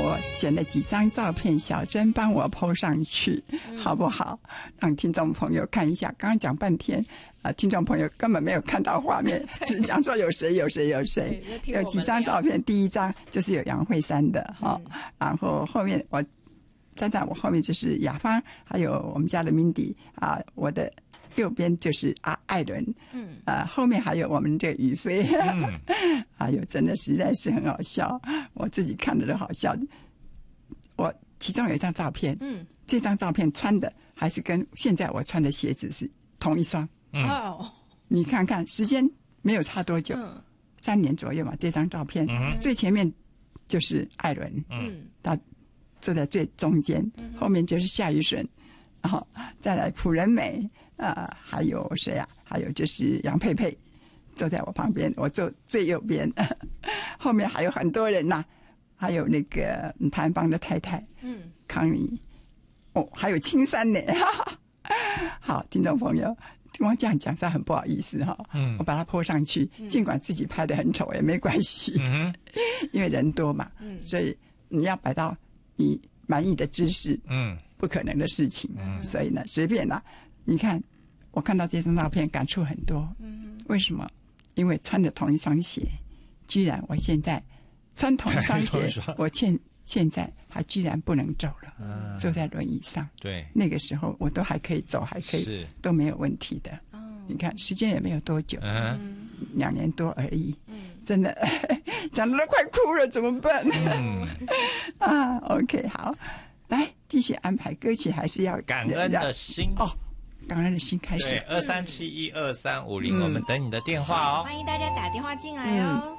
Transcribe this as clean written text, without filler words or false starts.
我选了几张照片，小珍帮我 po 上去，好不好？让听众朋友看一下。刚刚讲半天，听众朋友根本没有看到画面，只讲说有谁。有几张照片，第一张就是有杨慧珊的然后后面站在我后面就是雅芳，还有我们家的 Mindy 我的右边就是艾伦，后面还有我们这个宇飞，哎呦，真的实在是很好笑，我自己看着都好笑。我其中有一张照片，这张照片穿的还是跟现在我穿的鞋子是同一双，你看看时间没有差多久，3年左右嘛。这张照片，最前面就是艾伦，他坐在最中间，后面就是夏雨笋，然后再来朴仁美，还有谁啊？还有就是杨佩佩坐在我旁边，我坐最右边，后面还有很多人呐，还有那个谭邦的太太，康妮，还有青山呢，好，听众朋友。光这样讲，这很不好意思我把它 po 上去，尽管自己拍得很丑也没关系，因为人多嘛，所以你要摆到你满意的姿势，不可能的事情，所以呢，随便啦。你看，我看到这张照片感触很多，为什么？因为穿的同一双鞋，居然我现在穿同一双鞋，我现在还居然不能走了，坐在轮椅上。对，那个时候我都还可以走，还可以都没有问题的。你看时间也没有多久，2年多而已。真的讲得都快哭了，怎么办？OK， 好，来继续安排歌曲，还是要感恩的心感恩的心开始。 对，23712350，我们等你的电话哦。 欢迎大家打电话进来哦。